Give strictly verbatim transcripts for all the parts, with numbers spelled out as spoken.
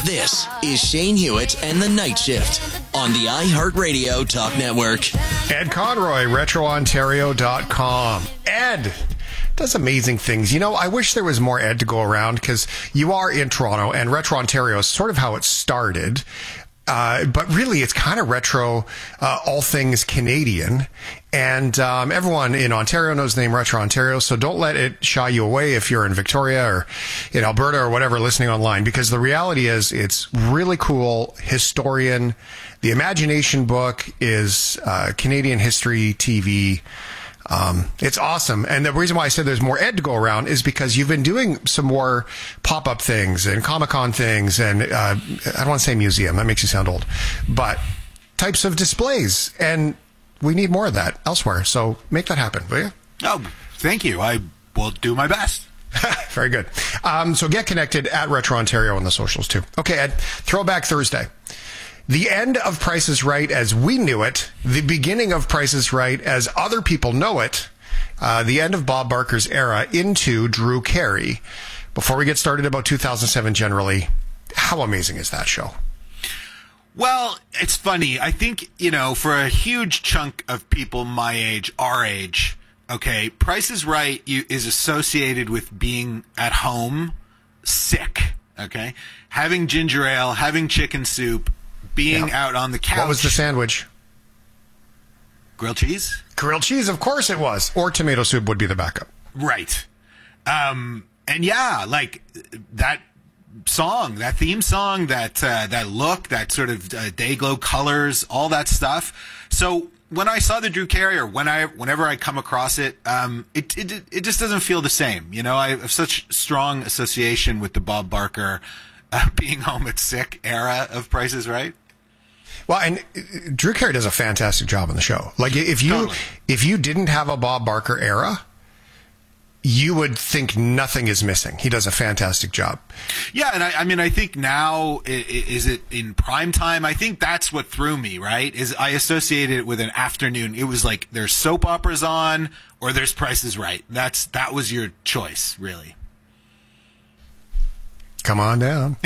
This is Shane Hewitt and the Night Shift on the iHeartRadio Talk Network. Ed Conroy, retro ontario dot com. Ed does amazing things. You know, I wish there was more Ed to go around because you are in Toronto and Retro Ontario is sort of how it started. Uh, but really, it's kind of retro, uh, all things Canadian. And um, everyone in Ontario knows the name Retro Ontario, so don't let it shy you away if you're in Victoria or in Alberta or whatever listening online, because the reality is it's really cool. Historian. The Imagination book is uh, Canadian history T V. Um, it's awesome. And the reason why I said there's more Ed to go around is because you've been doing some more pop-up things and Comic-Con things and, uh, I don't want to say museum. That makes you sound old, but types of displays. And we need more of that elsewhere. So make that happen, will you? Oh, thank you. I will do my best. Very good. Um, so get connected at Retro Ontario on the socials too. Okay, Ed, Throwback Thursday. The end of Price is Right as we knew it, the beginning of Price is Right as other people know it, uh, the end of Bob Barker's era into Drew Carey. Before we get started about two thousand seven generally, how amazing is that show? Well, it's funny. I think, you know, for a huge chunk of people my age, our age, okay, Price is Right you, is associated with being at home sick, okay? Having ginger ale, having chicken soup, being yeah. out on the couch. What was the sandwich? Grilled cheese? Grilled cheese, of course it was. Or tomato soup would be the backup. Right. Um, and yeah, like that song, that theme song, that uh, that look, that sort of uh, day glow colors, all that stuff. So when I saw the Drew Carey, or when I, whenever I come across it, um, it, it it just doesn't feel the same. You know, I have such strong association with the Bob Barker uh, being home at sick era of Price is Right. Well, and Drew Carey does a fantastic job on the show. Like, if you Totally. if you didn't have a Bob Barker era, you would think nothing is missing. He does a fantastic job. Yeah, and I, I mean, I think now, i- i- is it in prime time? I think that's what threw me, right? Is I associated it with an afternoon. It was like there's soap operas on or there's Price is Right. That's that was your choice, really. Come on down.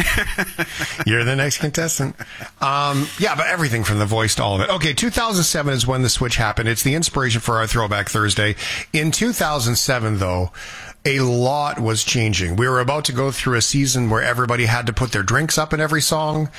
You're the next contestant. Um, yeah, but everything from the voice to all of it. Okay, two thousand seven is when the switch happened. It's the inspiration for our Throwback Thursday. In two thousand seven, though, a lot was changing. We were about to go through a season where everybody had to put their drinks up in every song.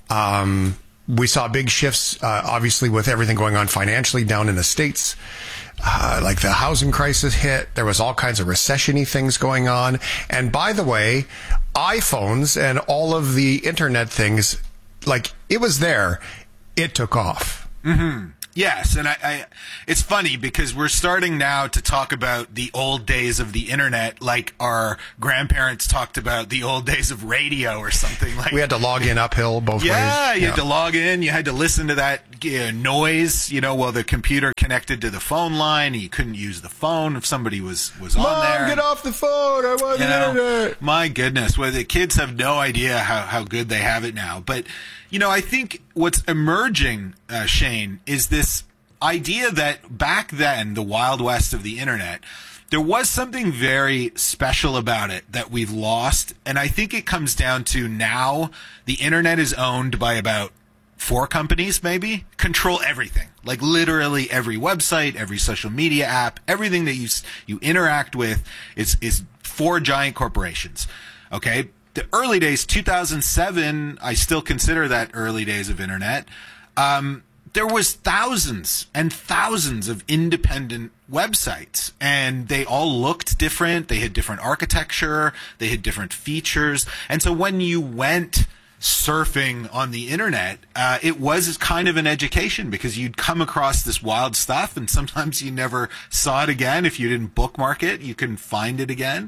Um, we saw big shifts, uh, obviously, with everything going on financially down in the States. Uh, like the housing crisis hit. There was all kinds of recession-y things going on. And by the way, iPhones and all of the internet things, like, it was there. It took off. Mm-hmm. Yes, and I, I, it's funny because we're starting now to talk about the old days of the internet, like our grandparents talked about the old days of radio or something. Like We had to log in uphill both yeah, ways. you had to log in. You had to listen to that uh, noise, you know, while the computer connected to the phone line. And you couldn't use the phone if somebody was was Mom, on there. get off the phone. I want You the know, internet. my goodness, well, the kids have no idea how, how good they have it now. But, you know, I think what's emerging, uh, Shane, is this idea that back then, the Wild West of the internet, there was something very special about it that we've lost. And I think it comes down to now the internet is owned by about four companies, maybe, control everything. Like literally every website, every social media app, everything that you you interact with is is four giant corporations. Okay? The early days, two thousand seven, I still consider that early days of internet. Um, there was thousands and thousands of independent websites, and they all looked different. They had different architecture. They had different features. And so when you went surfing on the internet, uh, it was kind of an education because you'd come across this wild stuff and sometimes you never saw it again. If you didn't bookmark it, you couldn't find it again.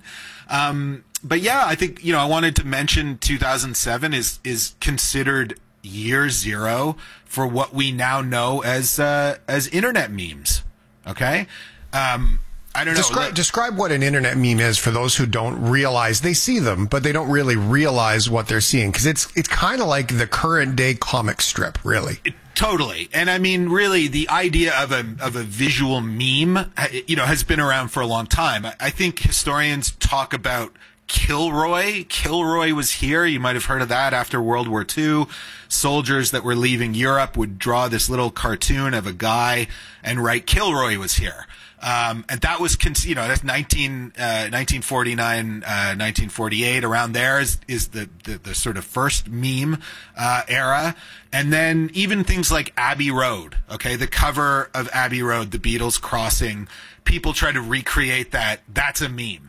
Um, but yeah, I think, you know, I wanted to mention two thousand seven is, is considered year zero for what we now know as, uh, as internet memes. Okay. Um, I don't know. Describe, describe what an internet meme is for those who don't realize. They see them, but they don't really realize what they're seeing. Because it's it's kind of like the current day comic strip, really. It, totally. And I mean, really, the idea of a of a visual meme, you know, has been around for a long time. I, I think historians talk about Kilroy. Kilroy was here. You might have heard of that after World War Two. Soldiers that were leaving Europe would draw this little cartoon of a guy and write Kilroy was here. Um, and that was, you know, that's nineteen, uh, nineteen forty-nine, uh, nineteen forty-eight, around there is, is the, the, the sort of first meme, uh, era. And then even things like Abbey Road, okay, the cover of Abbey Road, the Beatles crossing, people try to recreate that. That's a meme.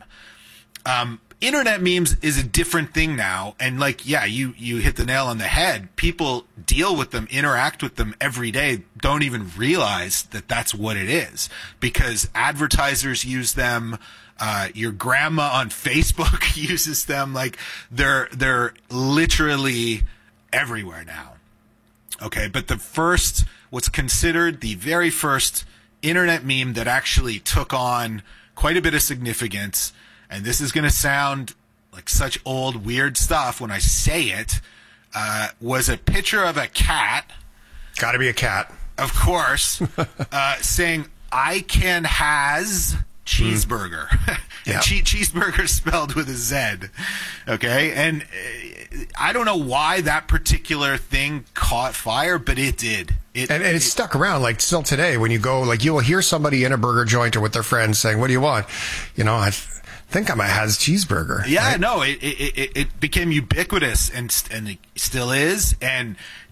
Um, Internet memes is a different thing now. And like, yeah, you, you hit the nail on the head. People deal with them, interact with them every day, don't even realize that that's what it is, because advertisers use them. Uh, your grandma on Facebook uses them. Like they're, they're literally everywhere now. Okay. But the first, what's considered the very first internet meme that actually took on quite a bit of significance, and this is going to sound like such old, weird stuff when I say it, uh, was a picture of a cat. Got to be a cat. Of course. uh, saying, I can has cheeseburger. Mm. and yeah. che- cheeseburger spelled with a Z. Okay? And uh, I don't know why that particular thing caught fire, but it did. It, and, and it's it, stuck around, like, still today. When you go, like, you will hear somebody in a burger joint or with their friends saying, what do you want? You know, I think I'm a has cheeseburger. Yeah, right? no, it, it it became ubiquitous, and and it still is. And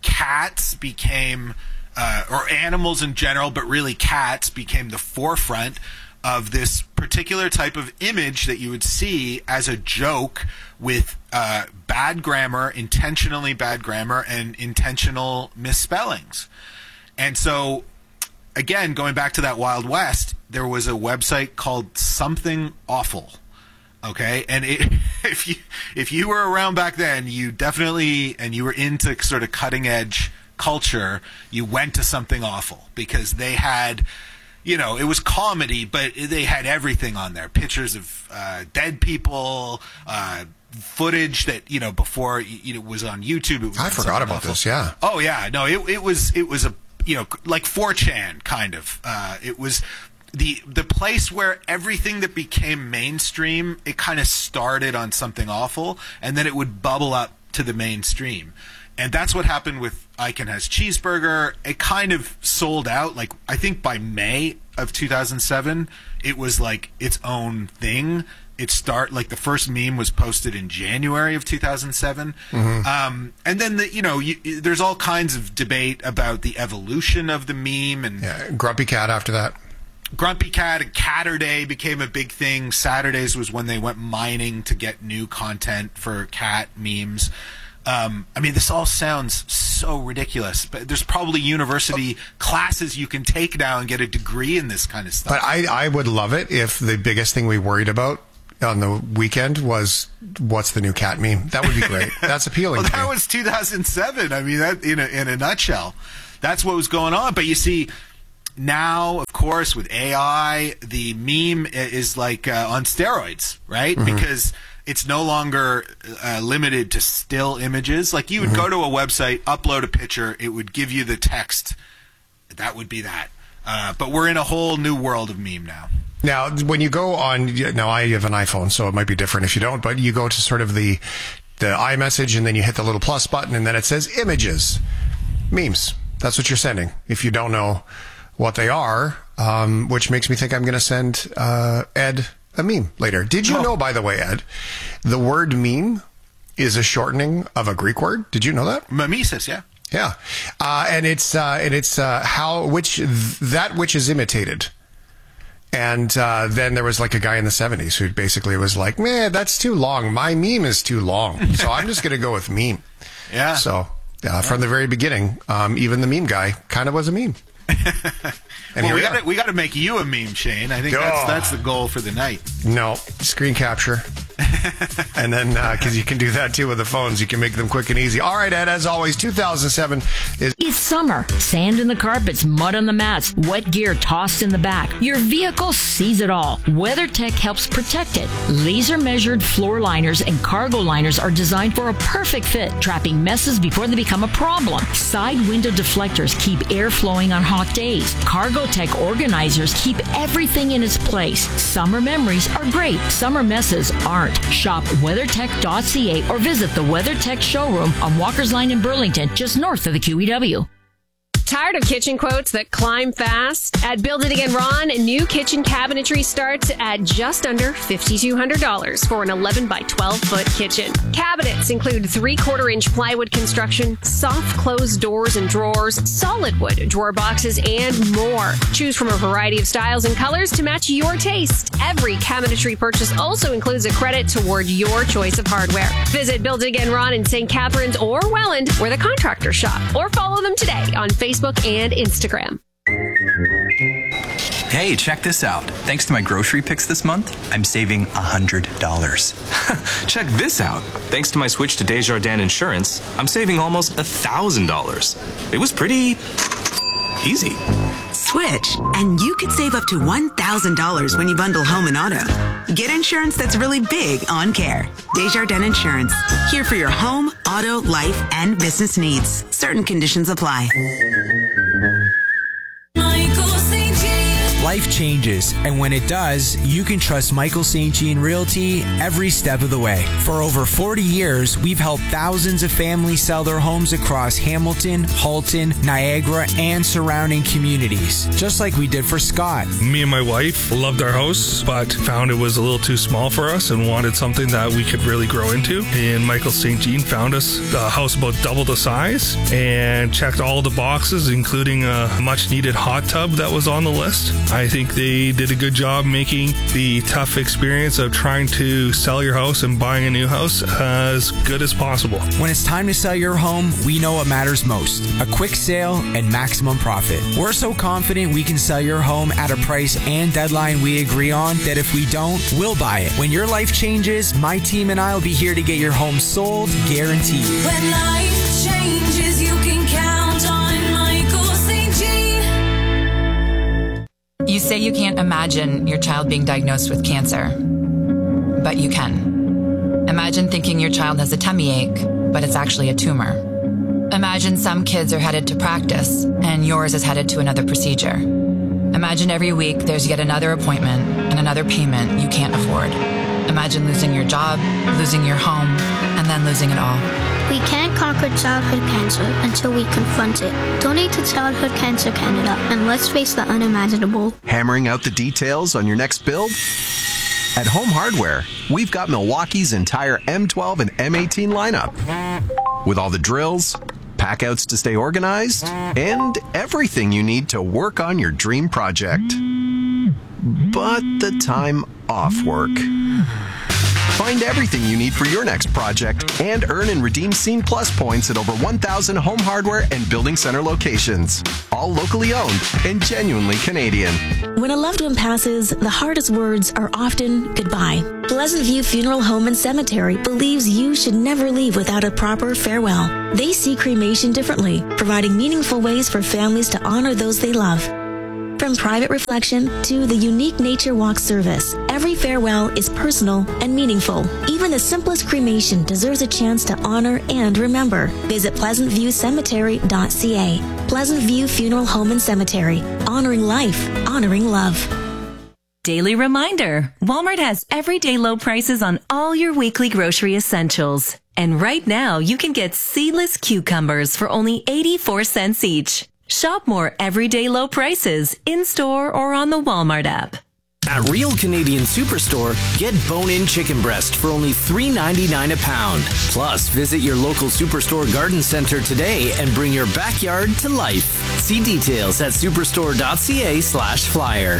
cats became, uh, or animals in general, but really cats became the forefront of this particular type of image that you would see as a joke with uh, bad grammar, intentionally bad grammar, and intentional misspellings. And so, again, going back to that Wild West, there was a website called Something Awful. Okay, and it, if you if you were around back then, you definitely, and you were into sort of cutting edge culture, you went to Something Awful, because they had, you know, it was comedy, but they had everything on there. Pictures of uh, dead people, uh, footage that, you know, before you know, was on YouTube. It was I forgot about awful. this. Yeah. Oh yeah, no, it it was it was a you know like four chan kind of. Uh, it was. The the place where everything that became mainstream, it kind of started on Something Awful, and then it would bubble up to the mainstream. And that's what happened with I Can Has Cheeseburger. It kind of sold out. Like, I think by May of two thousand seven, it was like its own thing. It start like the first meme was posted in January of two thousand seven. Mm-hmm. Um, and then, the, you know, you, there's all kinds of debate about the evolution of the meme. And yeah, Grumpy Cat after that. Grumpy Cat and Catterday became a big thing. Saturdays was when they went mining to get new content for cat memes. Um, I mean, this all sounds so ridiculous, but there's probably university classes you can take now and get a degree in this kind of stuff. But I, I would love it if the biggest thing we worried about on the weekend was what's the new cat meme. That would be great. That's appealing. Well, to that me. was two thousand seven. I mean, that in a, in a nutshell, that's what was going on. But you see, now, of course, with A I, the meme is like uh, on steroids, right? Mm-hmm. Because it's no longer uh, limited to still images. Like, you would mm-hmm. go to a website, upload a picture, it would give you the text. That would be that. Uh, but we're in a whole new world of meme now. Now, when you go on, now I have an iPhone, so it might be different if you don't, but you go to sort of the the iMessage, and then you hit the little plus button, and then it says images, memes. That's what you're sending. If you don't know what they are, um, which makes me think I'm going to send uh, Ed a meme later. Did you oh. know, by the way, Ed, the word meme is a shortening of a Greek word? Did you know that? Mimesis, yeah. Yeah, uh, and it's uh, and it's uh, how which that which is imitated. And uh, then there was like a guy in the seventies who basically was like, man, that's too long. My meme is too long. So I'm just going to go with meme. Yeah. So uh, from the very beginning, um, even the meme guy kind of was a meme. And well, we we got we got to make you a meme, Shane. I think oh. that's that's the goal for the night. No, screen capture. And then, because uh, you can do that too with the phones, you can make them quick and easy. All right, Ed, as always, two thousand seven is... It's summer. Sand in the carpets, mud on the mats, wet gear tossed in the back. Your vehicle sees it all. WeatherTech helps protect it. Laser-measured floor liners and cargo liners are designed for a perfect fit, trapping messes before they become a problem. Side window deflectors keep air flowing on hot days. CargoTech organizers keep everything in its place. Summer memories are great. Summer messes aren't. Shop WeatherTech dot c a or visit the WeatherTech showroom on Walker's Line in Burlington, just north of the Q E W. Tired of kitchen quotes that climb fast? At Build It Again Ron, new kitchen cabinetry starts at just under five thousand two hundred dollars for an eleven by twelve foot kitchen. Cabinets include three-quarter inch plywood construction, soft closed doors and drawers, solid wood drawer boxes, and more. Choose from a variety of styles and colors to match your taste. Every cabinetry purchase also includes a credit toward your choice of hardware. Visit Build It Again Ron in Saint Catharines or Welland, where the contractors shop, or follow them today on Facebook and Instagram. Hey, check this out. Thanks to my grocery picks this month, I'm saving one hundred dollars. Check this out. Thanks to my switch to Desjardins Insurance, I'm saving almost one thousand dollars. It was pretty easy. Switch, and you could save up to one thousand dollars when you bundle home and auto. Get insurance that's really big on care. Desjardins Insurance. Here for your home, auto, life, and business needs. Certain conditions apply. Life changes, and when it does, you can trust Michael Saint Jean Realty every step of the way. For over forty years, we've helped thousands of families sell their homes across Hamilton, Halton, Niagara, and surrounding communities, just like we did for Scott. Me and my wife loved our house, but found it was a little too small for us and wanted something that we could really grow into. And Michael Saint Jean found us a house about double the size and checked all the boxes, including a much needed hot tub that was on the list. I think they did a good job making the tough experience of trying to sell your house and buying a new house as good as possible. When it's time to sell your home, we know what matters most: a quick sale and maximum profit. We're so confident we can sell your home at a price and deadline we agree on that if we don't, we'll buy it. When your life changes, my team and I will be here to get your home sold, guaranteed. When life changes, you can count on Michael Saint Jean. You say you can't imagine your child being diagnosed with cancer, but you can. Imagine thinking your child has a tummy ache, but it's actually a tumor. Imagine some kids are headed to practice, and yours is headed to another procedure. Imagine every week there's yet another appointment and another payment you can't afford. Imagine losing your job, losing your home, and then losing it all. We can't conquer childhood cancer until we confront it. Donate to Childhood Cancer Canada, and let's face the unimaginable. Hammering out the details on your next build? At Home Hardware, we've got Milwaukee's entire M twelve and M eighteen lineup. With all the drills, packouts to stay organized, and everything you need to work on your dream project. But the time off work. Find everything you need for your next project and earn and redeem Scene Plus points at over one thousand Home Hardware and Building Center locations. All locally owned and genuinely Canadian. When a loved one passes, the hardest words are often goodbye. Pleasant View Funeral Home and Cemetery believes you should never leave without a proper farewell. They see cremation differently, providing meaningful ways for families to honor those they love. From private reflection to the unique nature walk service, every farewell is personal and meaningful. Even the simplest cremation deserves a chance to honor and remember. Visit pleasant view cemetery dot c a. Pleasant View Funeral Home and Cemetery. Honoring life, honoring love. Daily reminder, Walmart has everyday low prices on all your weekly grocery essentials. And right now, you can get seedless cucumbers for only eighty-four cents each. Shop more everyday low prices in-store or on the Walmart app. At Real Canadian Superstore, get bone-in chicken breast for only three ninety-nine a pound. Plus, visit your local Superstore garden center today and bring your backyard to life. See details at superstore dot c a slash flyer.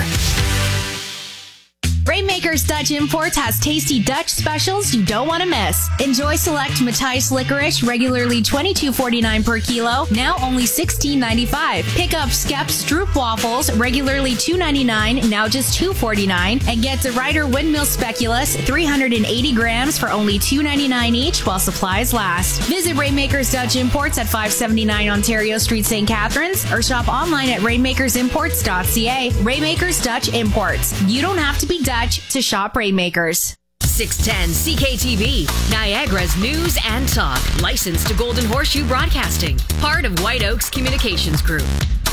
Rainmakers Dutch Imports has tasty Dutch specials you don't want to miss. Enjoy select Matthijs licorice, regularly twenty-two forty-nine per kilo, now only sixteen ninety-five. Pick up Skep Stroop waffles, regularly two ninety-nine, now just two forty-nine, and get the Ryder Windmill Speculoos, three hundred eighty grams for only two ninety-nine each while supplies last. Visit Rainmakers Dutch Imports at five seventy-nine Ontario Street, Saint Catharines, or shop online at rainmakers imports dot c a. Rainmakers Dutch Imports. You don't have to be Dutch to shop Rainmakers. six ten C K T V, Niagara's news and talk. Licensed to Golden Horseshoe Broadcasting. Part of White Oaks Communications Group.